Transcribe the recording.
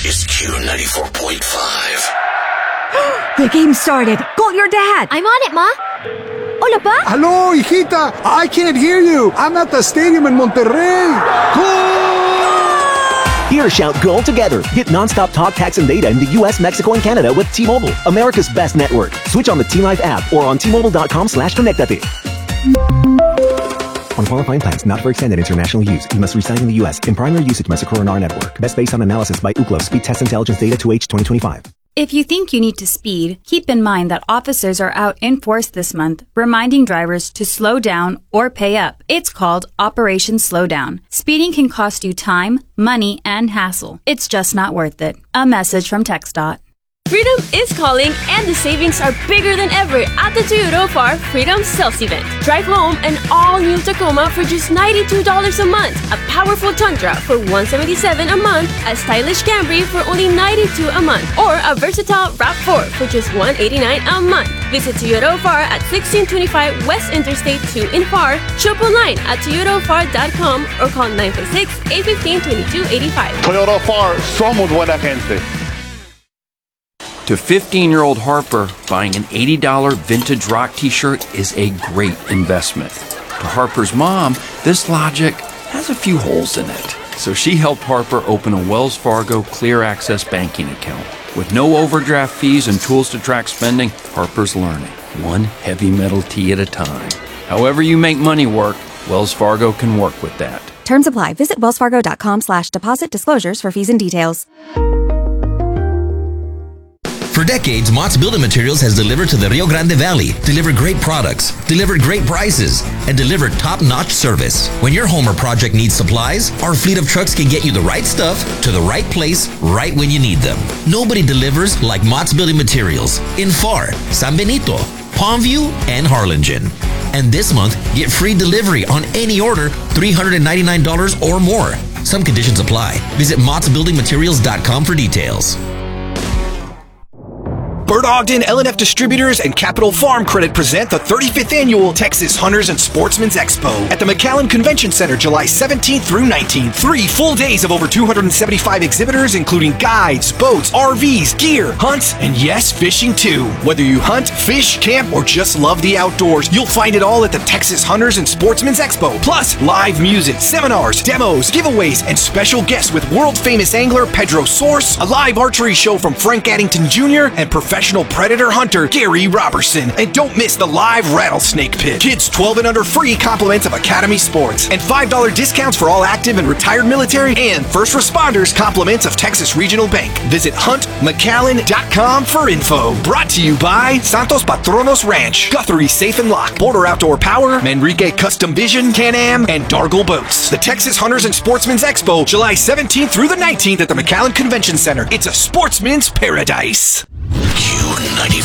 is Q94.5. The game started. Call your dad. I'm on it, Ma. Hola, Pa. Hello, hijita. I can't hear you. I'm at the stadium in Monterrey. Goal! Here, shout goal together. Get nonstop talk, text, and data in the U.S., Mexico, and Canada with T-Mobile, America's best network. Switch on the T-Life app or on T-Mobile.com/connectate. On qualifying plans not for extended international use, you must reside in the U.S. In primary usage must occur on our network. Best based on analysis by Ookla Speed Test Intelligence Data 2H 2025. If you think you need to speed, keep in mind that officers are out in force this month, reminding drivers to slow down or pay up. It's called Operation Slow Down. Speeding can cost you time, money, and hassle. It's just not worth it. A message from TxDOT. Freedom is calling, and the savings are bigger than ever at the Toyota of Our Freedom Sales Event. Drive home an all-new Tacoma for just $92 a month, a powerful Tundra for $177 a month, a stylish Camry for only $92 a month, or a versatile RAV4 for just $189 a month. Visit Toyota of Our at 1625 West Interstate 2 in Pharr, shop online at toyotaofar.com or call 956-815-2285. Toyota of Pharr, somos buena gente. To 15-year-old Harper, buying an $80 vintage rock t-shirt is a great investment. To Harper's mom, this logic has a few holes in it. So she helped Harper open a Wells Fargo Clear Access banking account. With no overdraft fees and tools to track spending, Harper's learning, one heavy metal tee at a time. However you make money work, Wells Fargo can work with that. Terms apply. Visit wellsfargo.com/deposit disclosures for fees and details. For decades, Mott's Building Materials has delivered to the Rio Grande Valley, delivered great products, delivered great prices, and delivered top-notch service. When your home or project needs supplies, our fleet of trucks can get you the right stuff to the right place right when you need them. Nobody delivers like Mott's Building Materials in Pharr, San Benito, Palmview, and Harlingen. And this month, get free delivery on any order $399 or more. Some conditions apply. Visit mottsbuildingmaterials.com for details. Bert Ogden, L&F Distributors, and Capital Farm Credit present the 35th Annual Texas Hunters and Sportsmen's Expo at the McAllen Convention Center, July 17th through 19th. 3 full days of over 275 exhibitors, including guides, boats, RVs, gear, hunts, and yes, fishing too. Whether you hunt, fish, camp, or just love the outdoors, you'll find it all at the Texas Hunters and Sportsmen's Expo. Plus, live music, seminars, demos, giveaways, and special guests with world-famous angler Pedro Source, a live archery show from Frank Addington Jr., and professional predator hunter Gary Robertson. And don't miss the live rattlesnake pit. Kids 12 and under free compliments of Academy Sports. And $5 discounts for all active and retired military and first responders compliments of Texas Regional Bank. Visit huntmcallen.com for info. Brought to you by Santos Patronos Ranch, Guthrie Safe and Lock, Border Outdoor Power, Manrique Custom Vision, Can-Am, and Dargle Boats. The Texas Hunters and Sportsmen's Expo, July 17th through the 19th at the McAllen Convention Center. It's a sportsman's paradise. Q94.